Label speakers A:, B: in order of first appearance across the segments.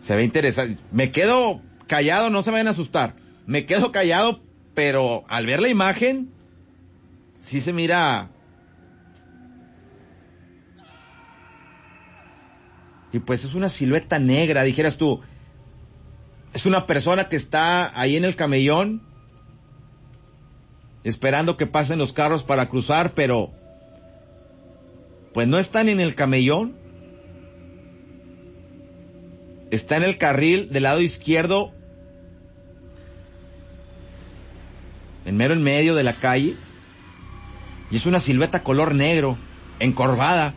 A: Se ve interesante. Me quedo callado, no se vayan a asustar. Me quedo callado, pero al ver la imagen, sí se mira. Y pues es una silueta negra, dijeras tú. Es una persona que está ahí en el camellón, esperando que pasen los carros para cruzar, pero pues no están en el camellón. Está en el carril del lado izquierdo, en medio de la calle, y es una silueta color negro, encorvada.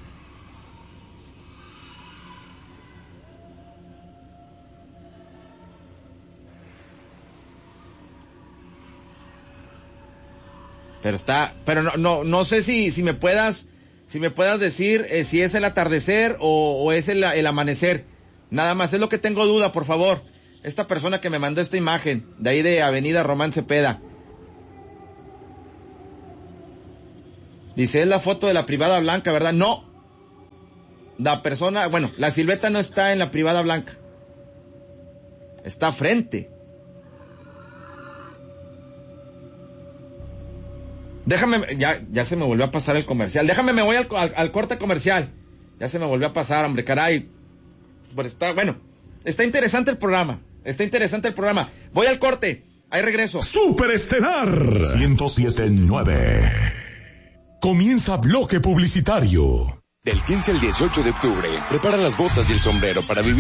A: Pero no sé si me puedas decir si es el atardecer o es el amanecer. Nada más, es lo que tengo duda, por favor. Esta persona que me mandó esta imagen, de ahí de Avenida Román Cepeda. Dice, es la foto de la privada blanca, ¿verdad? No. La silueta no está en la privada blanca. Está frente. Déjame, ya se me volvió a pasar el comercial. Me voy al corte comercial. Ya se me volvió a pasar, hombre, caray. Pero está interesante el programa. Voy al corte, ahí regreso.
B: Superestelar 107.9. Comienza bloque publicitario.
C: Del 15 al 18 de octubre, prepara las botas y el sombrero para vivir